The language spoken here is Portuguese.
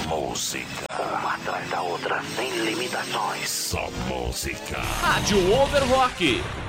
música. Uma atrás da outra, sem limitações. Só música. Rádio Overrock.